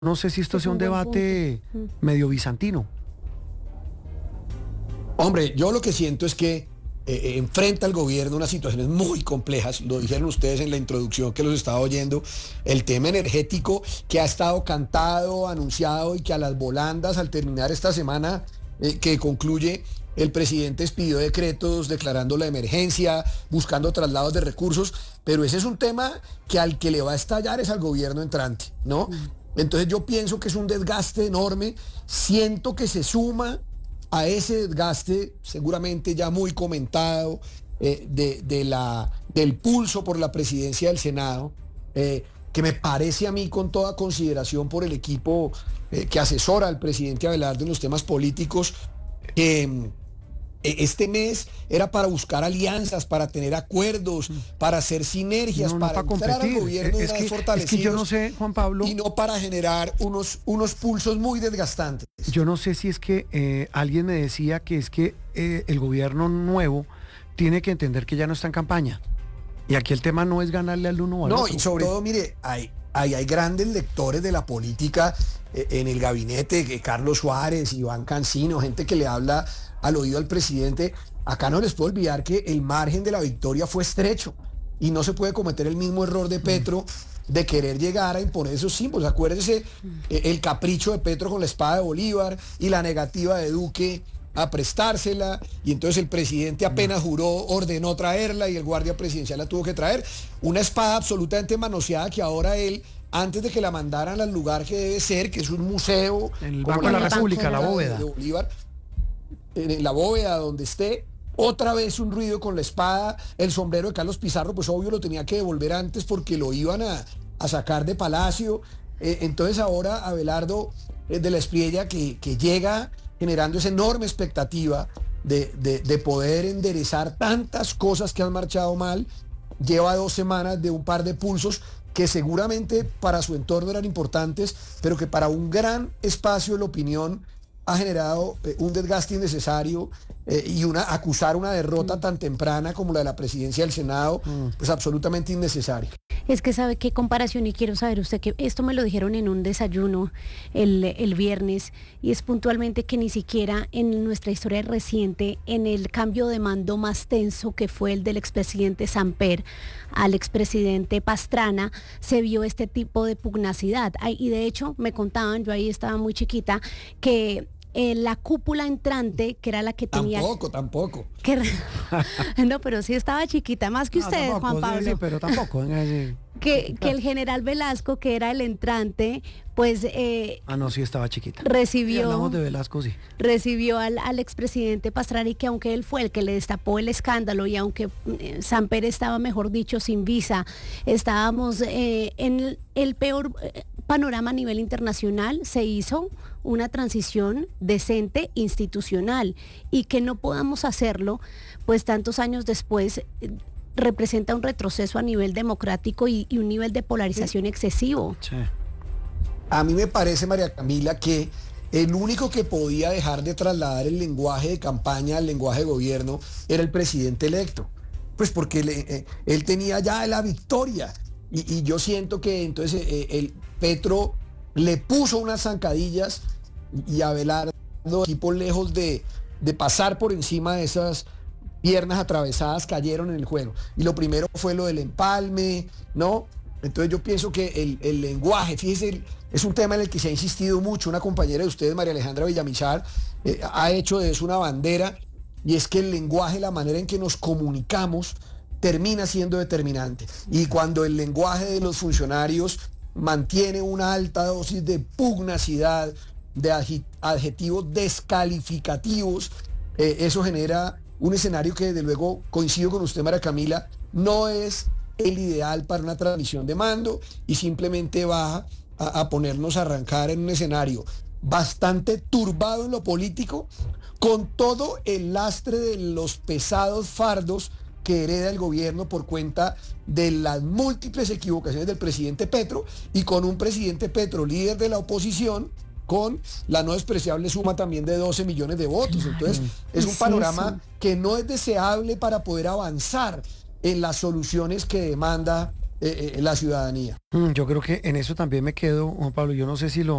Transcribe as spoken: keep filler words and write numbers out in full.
No sé si esto Es sea un un buen debate punto. medio bizantino. Hombre, yo lo que siento es que eh, enfrenta al gobierno unas situaciones muy complejas, lo dijeron ustedes en la introducción que los estaba oyendo, el tema energético que ha estado cantado, anunciado y que a las volandas al terminar esta semana eh, que concluye, el presidente expidió decretos declarando la emergencia, buscando traslados de recursos, pero ese es un tema que al que le va a estallar es al gobierno entrante, ¿no? Entonces yo pienso que es un desgaste enorme, siento que se suma a ese desgaste, seguramente ya muy comentado, eh, de, de la, del pulso por la presidencia del Senado, eh, que me parece a mí con toda consideración por el equipo eh, que asesora al presidente Abelardo en los temas políticos, que eh, este mes era para buscar alianzas, para tener acuerdos, para hacer sinergias, No, no para para entrar al competir. gobierno Es una que, vez es que yo no fortalecidos sé, Juan Pablo, y no para generar unos, unos pulsos muy desgastantes. yo no sé si es que eh, alguien me decía que es que eh, el gobierno nuevo tiene que entender que ya no está en campaña. Y aquí el tema no es ganarle al uno o al No, otro. y sobre todo, mire, hay, hay, hay grandes lectores de la política eh, en el gabinete, que Carlos Suárez, Iván Cancino, gente que le habla al oído al presidente. Acá no les puedo olvidar que el margen de la victoria fue estrecho y no se puede cometer el mismo error de Petro de querer llegar a imponer esos símbolos. Acuérdese eh, el capricho de Petro con la espada de Bolívar y la negativa de Duque a prestársela, y entonces el presidente apenas juró, ordenó traerla y el guardia presidencial la tuvo que traer. Una espada absolutamente manoseada que ahora él, antes de que la mandaran al lugar que debe ser, que es un museo, En el como Banco de la Casa República, la de- bóveda. de Bolívar, en la bóveda donde esté, otra vez un ruido con la espada, el sombrero de Carlos Pizarro, pues obvio lo tenía que devolver antes porque lo iban a, a sacar de Palacio. Eh, entonces ahora Abelardo eh, de la Espriella, que, que llega generando esa enorme expectativa de, de, de poder enderezar tantas cosas que han marchado mal, lleva dos semanas de un par de pulsos que seguramente para su entorno eran importantes, pero que para un gran espacio de la opinión ha generado eh, un desgaste innecesario eh, y una acusar una derrota tan temprana como la de la presidencia del Senado, pues absolutamente innecesario. Es que sabe qué comparación, y quiero saber usted que esto me lo dijeron en un desayuno el, el viernes, y es puntualmente que ni siquiera en nuestra historia reciente, en el cambio de mando más tenso que fue el del expresidente Samper al expresidente Pastrana, se vio este tipo de pugnacidad. Ay, y de hecho me contaban, yo ahí estaba muy chiquita, que eh, la cúpula entrante, que era la que tenía... Tampoco, tampoco. que- no, pero sí estaba chiquita, más que No, ustedes, tampoco, Juan sí, Pablo. sí, pero tampoco. venga, sí. que, que el general Velasco, que era el entrante, pues eh, Ah, no, sí estaba chiquita. Sí, recibió, hablamos de Velasco, sí. recibió al, al expresidente Pastrana, y que aunque él fue el que le destapó el escándalo, y aunque eh, Samper estaba, mejor dicho, sin visa, estábamos eh, en el, el peor eh, panorama a nivel internacional, se hizo una transición decente institucional, y que no podamos hacerlo, pues tantos años después, eh, representa un retroceso a nivel democrático y, y un nivel de polarización excesivo. Sí. A mí me parece, María Camila, que el único que podía dejar de trasladar el lenguaje de campaña al lenguaje de gobierno era el presidente electo. Pues porque le- eh, él tenía ya la victoria. Y, y yo siento que entonces eh, el Petro le puso unas zancadillas, y y Abelardo, equipo lejos de, de pasar por encima de esas piernas atravesadas, cayeron en el juego. Y lo primero fue lo del empalme, ¿no? Entonces yo pienso que el, el lenguaje, fíjese, el- es un tema en el que se ha insistido mucho. Una compañera de ustedes, María Alejandra Villamizar, eh, ha hecho de eso una bandera, y es que el lenguaje, la manera en que nos comunicamos, termina siendo determinante. Y cuando el lenguaje de los funcionarios mantiene una alta dosis de pugnacidad, de adji- adjetivos descalificativos, eh, eso genera un escenario que desde luego, coincido con usted, María Camila, no es el ideal para una transmisión de mando, y simplemente va a, a ponernos a arrancar en un escenario bastante turbado en lo político, con todo el lastre de los pesados fardos que hereda el gobierno por cuenta de las múltiples equivocaciones del presidente Petro, y con un presidente Petro, líder de la oposición, con la no despreciable suma también de doce millones de votos. Entonces, es un es panorama eso. que no es deseable para poder avanzar en las soluciones que demanda eh, eh, la ciudadanía. Mm, Yo creo que en eso también me quedo, Juan Pablo. Yo no sé si lo